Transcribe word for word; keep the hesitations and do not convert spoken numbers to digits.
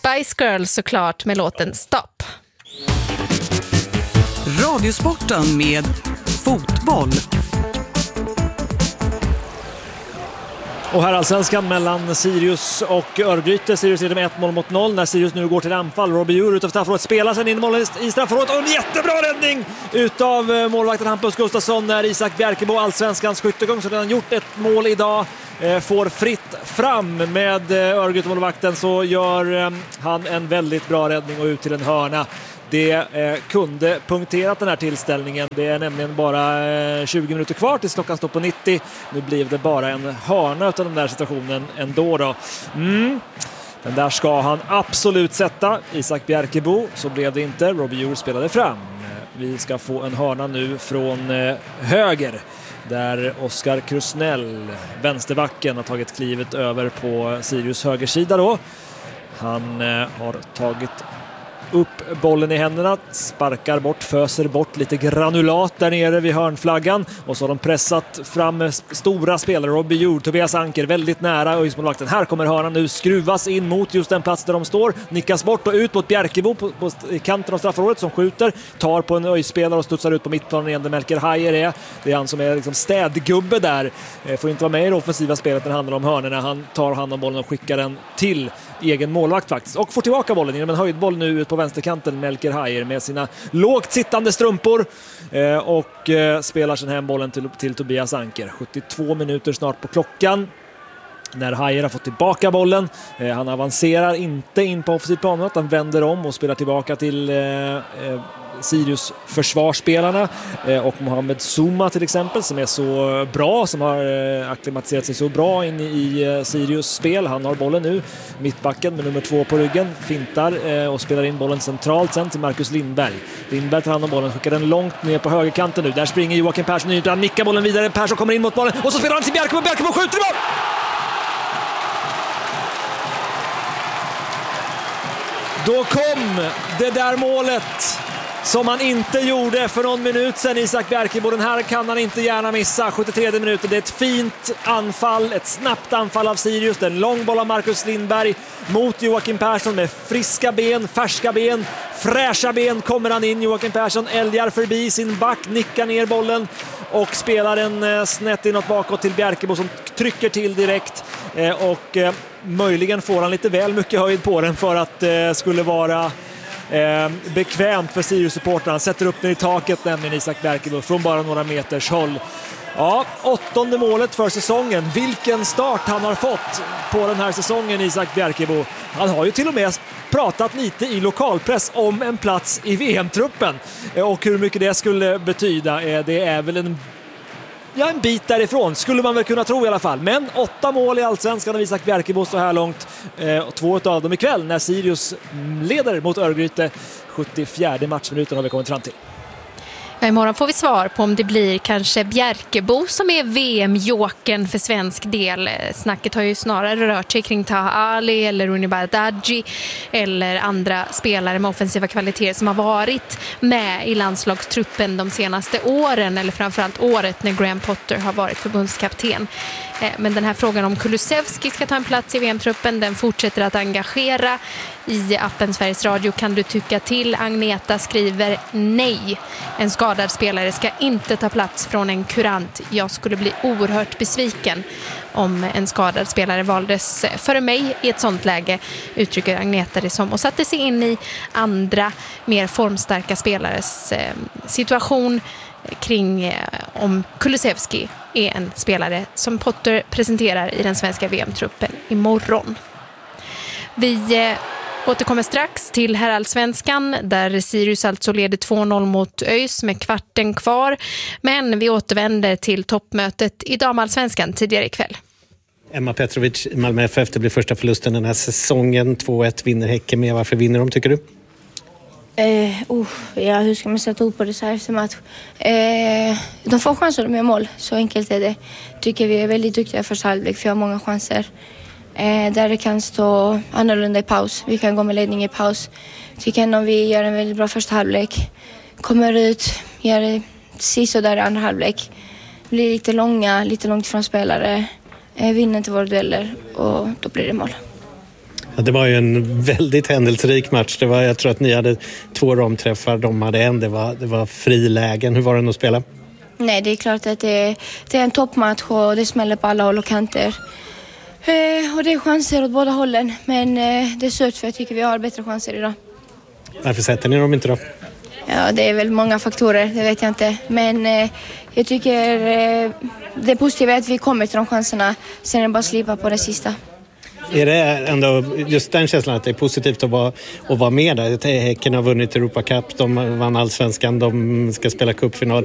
Spice Girls såklart med låten Stop. Radiosporten med fotboll. Och här allsvenskan mellan Sirius och Örgryte. Sirius leder med ett mål mot noll när Sirius nu går till anfall. Robbie Djur utav straffområdet spelar sen in mål i straffområdet. Och en jättebra räddning utav målvakten Hampus Gustafsson när Isak Bjerkebo, allsvenskans skyttegång, som redan gjort ett mål idag, får fritt fram med Örgryte-målvakten, så gör han en väldigt bra räddning och ut till en hörna. Det eh, kunde punkterat den här tillställningen. Det är nämligen bara eh, tjugo minuter kvar tills klockan står på nittio. Nu blev det bara en hörna av den där situationen ändå då. Mm. Den där ska han absolut sätta. Isak Bjerkebo, så blev det inte. Robbie Djur spelade fram. Vi ska få en hörna nu från eh, höger, där Oskar Krusnell, vänsterbacken, har tagit klivet över på Sirius högersida då. Han eh, har tagit upp bollen i händerna, sparkar bort, föser bort lite granulat där nere vid hörnflaggan, och så har de pressat fram stora spelare. Robbie Djur, Tobias Anker väldigt nära Öjsmålvakten. Här kommer hörnan nu, skruvas in mot just den plats där de står, nickas bort och ut mot Bjerkebo på, på kanten av straffområdet, som skjuter, tar på en Öjspelare och studsar ut på mittplanen igen där Melker Hajer är. Det är han som är liksom städgubbe där. Får inte vara med i det offensiva spelet när det handlar om hörnorna. Han tar hand om bollen och skickar den till egen målvakt faktiskt, och får tillbaka bollen genom en höjdboll nu ut på vänsterkanten. Melker Hajer med sina lågt sittande strumpor eh, och eh, spelar sen hem bollen till, till Tobias Anker. sjuttiotvå minuter snart på klockan när Hajer har fått tillbaka bollen. Eh, han avancerar inte in på offensivt plan, utan han vänder om och spelar tillbaka till eh, eh, Sirius försvarsspelarna eh, och Mohamed Zuma till exempel, som är så bra, som har eh, akklimatiserat sig så bra in i, i eh, Sirius spel. Han har bollen nu, mittbacken med nummer två på ryggen, fintar eh, och spelar in bollen centralt sen till Marcus Lindberg. Lindberg tar hand om bollen, skickar den långt ner på högerkanten nu. Där springer Joakim Persson ut, han nickar bollen vidare, Persson kommer in mot bollen och så spelar han till Bjerkebo, Bjerkebo skjuter mål! Då kom det där målet som han inte gjorde för någon minut sedan, Isak Bjerkebo. Den här kan han inte gärna missa. sjuttiotredje minuten. Det är ett fint anfall, ett snabbt anfall av Sirius. En lång boll av Marcus Lindberg mot Joakim Persson med friska ben, färska ben, fräscha ben kommer han in. Joakim Persson älgar förbi sin back, nickar ner bollen och spelar en snett inåt bakåt till Bjerkebo som trycker till direkt och möjligen får han lite väl mycket höjd på den för att det skulle vara Eh, bekvämt för Sirius-supportrarna. Han sätter upp den i taket, nämligen Isak Bjerkebo, från bara några meters håll. Ja, åttonde målet för säsongen. Vilken start han har fått på den här säsongen, Isak Bjerkebo. Han har ju till och med pratat lite i lokalpress om en plats i V M-truppen. Eh, och hur mycket det skulle betyda, eh, det är väl en Ja, en bit därifrån skulle man väl kunna tro i alla fall. Men åtta mål i allsvenskan av Isak Bjerkebo så här långt. Eh, och två av dem ikväll när Sirius leder mot Örgryte. sjuttiofjärde matchminuten har vi kommit fram till. Ja, imorgon får vi svar på om det blir kanske Bjerkebo som är V M-jokern för svensk del. Snacket har ju snarare rört sig kring Taha Ali eller Rooney Bardghji eller andra spelare med offensiva kvaliteter som har varit med i landslagstruppen de senaste åren, eller framförallt året när Graham Potter har varit förbundskapten. Men den här frågan om Kulusevski ska ta en plats i V M-truppen, den fortsätter att engagera. I appen Sveriges Radio kan du tycka till. Agneta skriver nej. En skadad spelare ska inte ta plats från en kurant. Jag skulle bli oerhört besviken om en skadad spelare valdes före mig i ett sånt läge, uttrycker Agneta det som, och satte sig in i andra mer formstarka spelares eh, situation kring eh, om Kulusevski är en spelare som Potter presenterar i den svenska V M-truppen imorgon. Vi eh, återkommer strax till herrallsvenskan där Sirius alltså leder två noll mot ÖIS med kvarten kvar. Men vi återvänder till toppmötet i damallsvenskan tidigare ikväll. Emma Petrovic i Malmö F F, det blir första förlusten den här säsongen. två ett vinner Häcken med. Varför vinner de, tycker du? Eh, uh, ja, hur ska man sätta upp på det så här efter match? Eh, de får chanser med mål, så enkelt är det. Tycker vi är väldigt duktiga för halvlek, för vi har många chanser. Eh, där det kan stå annorlunda i paus. Vi kan gå med ledning i paus. Tycker om vi gör en väldigt bra första halvlek, kommer ut, gör sist och där i andra halvlek, blir lite långa, lite långt från spelare, eh, vinner inte våra dueller och då blir det mål. Ja, det var ju en väldigt händelserik match. Det var, jag tror att ni hade två ramträffar, de hade en. Det var, det var frilägen. Hur var det att spela? Nej, det är klart att det, det är en toppmatch och det smäller på alla håll och kanter. Eh, och det är chanser åt båda hållen. Men eh, det är surt för jag tycker vi har bättre chanser idag. Varför sätter ni dem inte då? Ja, det är väl många faktorer, det vet jag inte. Men eh, jag tycker eh, det positiva är att vi kommer till de chanserna. Sen är det bara att slipa på det sista. Är det ändå just den känslan att det är positivt att vara, att vara med där? Häcken har vunnit Europa Cup, de vann allsvenskan, de ska spela cupfinal.